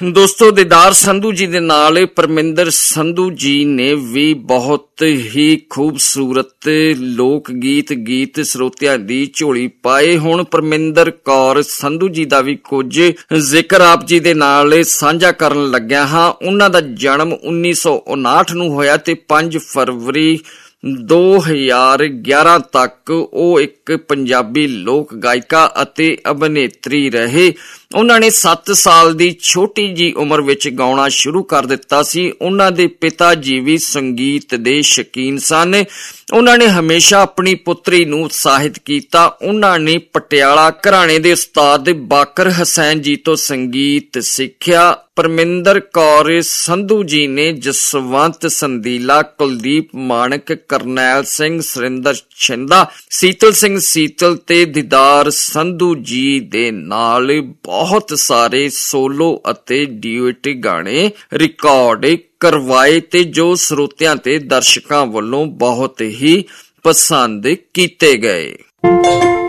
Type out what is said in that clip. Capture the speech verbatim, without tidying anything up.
ਦੋਸਤੋ, ਦੀਦਾਰ ਸੰਧੂ ਜੀ ਦੇ ਨਾਲ ਪਰਮਿੰਦਰ ਸੰਧੂ ਜੀ ਨੇ ਵੀ ਬਹੁਤ ਹੀ ਖੂਬਸੂਰਤ ਲੋਕ ਗੀਤ ਗੀਤ ਸਰੋਤਿਆਂ ਦੀ ਝੋਲੀ ਪਾਏ। ਹੁਣ ਪਰਮਿੰਦਰ ਕੌਰ ਸੰਧੂ ਜੀ ਦਾ ਵੀ ਕੁਝ ਜ਼ਿਕਰ ਆਪ ਜੀ ਦੇ ਨਾਲ ਸਾਂਝਾ ਕਰਨ ਲੱਗਿਆ ਹਾਂ। ਉਹਨਾਂ ਦਾ ਜਨਮ ਉੱਨੀ ਸੌ ਉਨਾਹਠ ਨੂੰ ਹੋਇਆ ਤੇ ਪੰਜ ਫਰਵਰੀ ਦੋ ਹਜ਼ਾਰ ਗਿਆਰਾਂ ਤੱਕ ਉਹ ਇੱਕ ਪੰਜਾਬੀ ਲੋਕ ਗਾਇਕਾ ਅਤੇ ਅਭਿਨੇਤਰੀ ਰਹੇ। ਉਹਨਾਂ ਨੇ ਸੱਤ ਸਾਲ ਦੀ ਛੋਟੀ ਜੀ ਉਮਰ ਵਿੱਚ ਗਾਉਣਾ ਸ਼ੁਰੂ ਕਰ ਦਿੱਤਾ ਸੀ। ਉਹਨਾਂ ਦੇ ਪਿਤਾ ਜੀ ਵੀ ਸੰਗੀਤ ਦੇ ਸ਼ੌਕੀਨ ਸਨ। ਉਹਨਾਂ ਨੇ ਹਮੇਸ਼ਾ ਆਪਣੀ ਪੁੱਤਰੀ ਨੂੰ ਉਤਸ਼ਾਹਿਤ ਕੀਤਾ। ਉਹਨਾਂ ਨੇ ਪਟਿਆਲਾ ਘਰਾਣੇ ਦੇ ਉਸਤਾਦ ਬਾਕਰ ਹੁਸੈਨ ਜੀ ਤੋਂ ਸੰਗੀਤ ਸਿੱਖਿਆ। ਪਰਮਿੰਦਰ ਕੌਰ ਸੰਧੂ ਜੀ ਨੇ ਜਸਵੰਤ ਸੰਦੀਲਾ, ਕੁਲਦੀਪ ਮਾਣਕ, ਕਰਨੈਲ ਸਿੰਘ, ਸੁਰਿੰਦਰ ਛਿੰਦਾ, ਸੀਤਲ ਸਿੰਘ ਸੀਤਲ ਤੇ ਦੀਦਾਰ ਸੰਧੂ ਜੀ ਦੇ ਨਾਲ ਬਹੁਤ ਸਾਰੇ ਸੋਲੋ ਅਤੇ ਡਿਊਟ ਗਾਣੇ ਰਿਕਾਰਡ ਕਰਵਾਏ ਤੇ ਜੋ ਸਰੋਤਿਆਂ ਤੇ ਦਰਸ਼ਕਾਂ ਵੱਲੋਂ ਬਹੁਤ ਹੀ ਪਸੰਦ ਕੀਤੇ ਗਏ।